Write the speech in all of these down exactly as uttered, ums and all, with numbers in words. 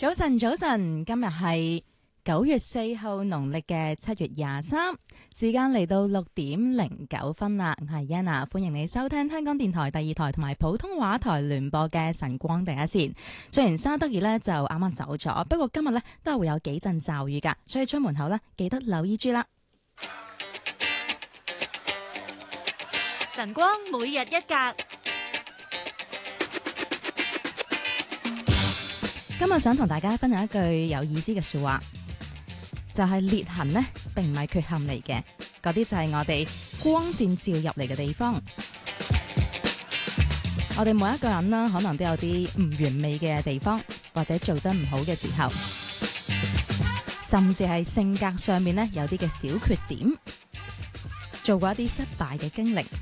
早晨，早晨，今日係九月四號，農曆嘅七月廿三，時間嚟到六點零九分啦。我係 Yana， 歡迎你收聽香港電台第二台同埋普通話台聯播嘅晨光第一線。雖然沙德爾呢就啱啱走咗，不過今日呢都係會有幾陣驟雨噶，所以出門口呢記得留意住啦。 晨光每日一格。 今日想同大家分享一句有意思嘅說話，就係裂痕呢並唔係缺陷嚟嘅，嗰啲就係我哋光線照入嚟嘅地方。我哋每一個人啦，可能都有啲唔完美嘅地方，或者做得唔好嘅時候，甚至係性格上面呢有啲嘅小缺點，做過一啲失敗嘅經歷。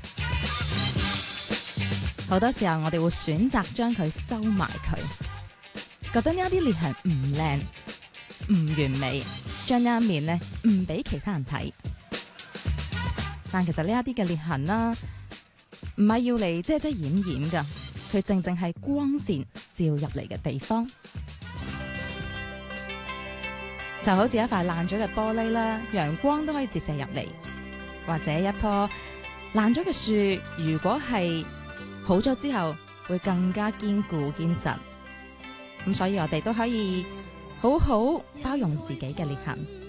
好多時候我哋會選擇將佢收埋佢。覺得呢一啲裂痕唔靚唔完美，將呢一面呢唔俾其他人睇。但其實呢一啲嘅裂痕啦，唔係要嚟遮遮掩掩噶，佢正正係光線照入嚟嘅地方。就好似一塊爛咗嘅玻璃啦，陽光都可以折射入嚟。或者一棵爛咗嘅樹，如果係好咗之後，會更加堅固堅實。咁所以我哋都可以好好包容自己嘅裂痕。